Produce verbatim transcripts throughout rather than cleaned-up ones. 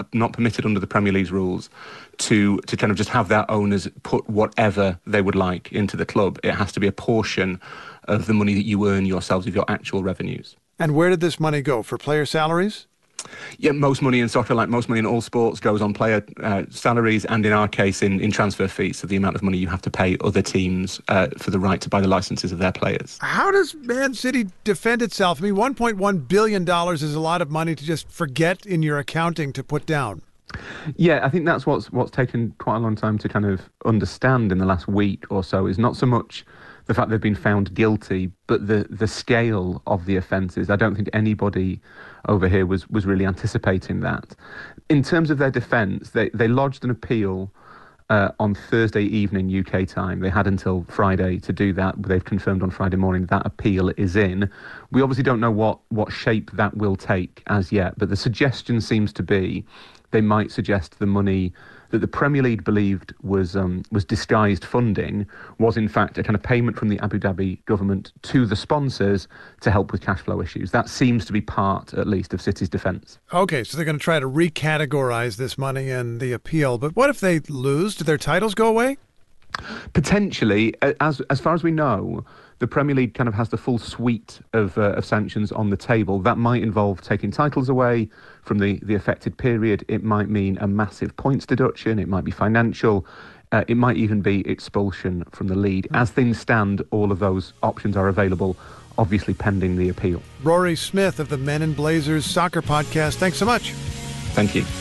not permitted under the Premier League's rules to to kind of just have their owners put whatever they would like into the club. It has to be a portion of the money that you earn yourselves, of your actual revenues. And where did this money go? For player salaries? Yeah, most money in soccer, like most money in all sports, goes on player uh, salaries and, in our case, in, in transfer fees, so the amount of money you have to pay other teams uh, for the right to buy the licenses of their players. How does Man City defend itself? I mean, one point one billion dollars is a lot of money to just forget in your accounting to put down. Yeah, I think that's what's what's taken quite a long time to kind of understand in the last week or so, is not so much the fact they've been found guilty, but the, the scale of the offences. I don't think anybody over here was, was really anticipating that. In terms of their defence, they, they lodged an appeal uh, on Thursday evening U K time. They had until Friday to do that. They've confirmed on Friday morning that appeal is in. We obviously don't know what, what shape that will take as yet, but the suggestion seems to be they might suggest the money that the Premier League believed was um, was disguised funding was in fact a kind of payment from the Abu Dhabi government to the sponsors to help with cash flow issues. That seems to be part, at least, of City's defence. Okay, so they're going to try to recategorize this money in the appeal. But what if they lose? Do their titles go away? Potentially. As as far as we know, the Premier League kind of has the full suite of, uh, of sanctions on the table. That might involve taking titles away from the, the affected period. It might mean a massive points deduction. It might be financial. Uh, it might even be expulsion from the league. As things stand, all of those options are available, obviously pending the appeal. Rory Smith of the Men in Blazers Soccer Podcast, thanks so much. Thank you.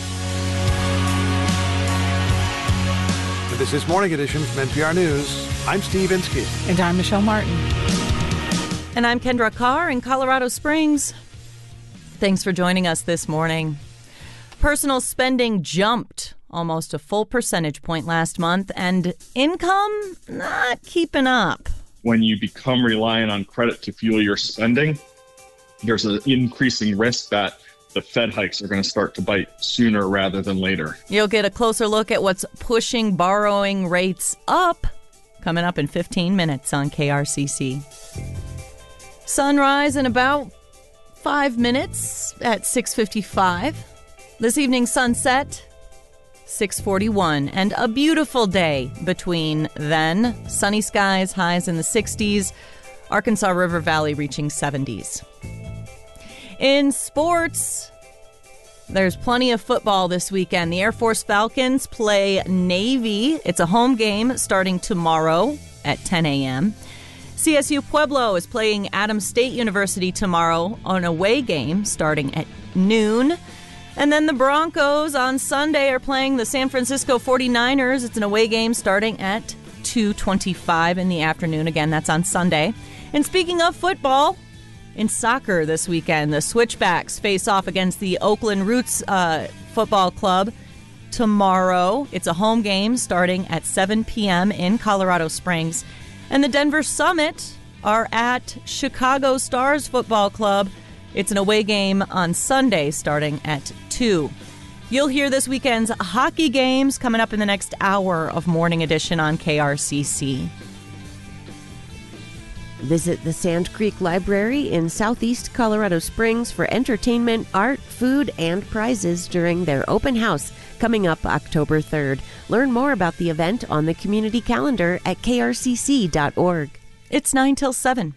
This is Morning Edition from N P R News. I'm Steve Inskeep. And I'm Michelle Martin. And I'm Kendra Carr in Colorado Springs. Thanks for joining us this morning. Personal spending jumped almost a full percentage point last month, and income not keeping up. When you become reliant on credit to fuel your spending, there's an increasing risk that the Fed hikes are going to start to bite sooner rather than later. You'll get a closer look at what's pushing borrowing rates up coming up in fifteen minutes on K R C C. Sunrise in about five minutes at six fifty-five. This evening's sunset, six forty-one. And a beautiful day between then. Sunny skies, highs in the sixties. Arkansas River Valley reaching seventies. In sports, there's plenty of football this weekend. The Air Force Falcons play Navy. It's a home game starting tomorrow at ten a.m. C S U Pueblo is playing Adams State University tomorrow on an away game starting at noon. And then the Broncos on Sunday are playing the San Francisco forty-niners. It's an away game starting at two twenty-five in the afternoon. Again, that's on Sunday. And speaking of football, in soccer this weekend, the Switchbacks face off against the Oakland Roots uh, Football Club tomorrow. It's a home game starting at seven p.m. in Colorado Springs. And the Denver Summit are at Chicago Stars Football Club. It's an away game on Sunday starting at two. You'll hear this weekend's hockey games coming up in the next hour of Morning Edition on K R C C. Visit the Sand Creek Library in southeast Colorado Springs for entertainment, art, food, and prizes during their open house coming up October third. Learn more about the event on the community calendar at k r c c dot org. It's nine till seven.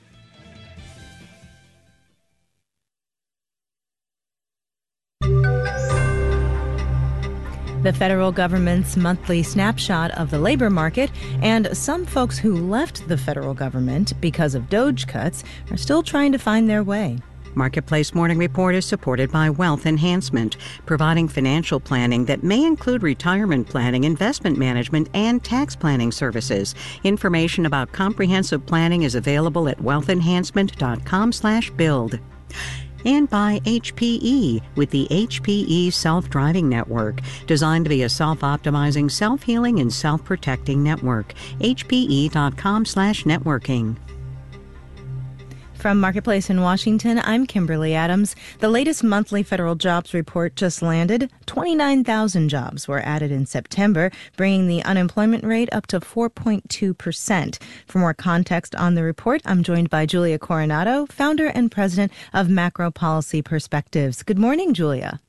The federal government's monthly snapshot of the labor market, and some folks who left the federal government because of DOGE cuts are still trying to find their way. Marketplace Morning Report is supported by Wealth Enhancement, providing financial planning that may include retirement planning, investment management, and tax planning services. Information about comprehensive planning is available at wealth enhancement dot com slash build. And by H P E with the H P E Self-Driving Network, designed to be a self-optimizing, self-healing, and self-protecting network. H P E dot com slash networking. From Marketplace in Washington, I'm Kimberly Adams. The latest monthly federal jobs report just landed. twenty-nine thousand jobs were added in September, bringing the unemployment rate up to four point two percent. For more context on the report, I'm joined by Julia Coronado, founder and president of Macro Policy Perspectives. Good morning, Julia.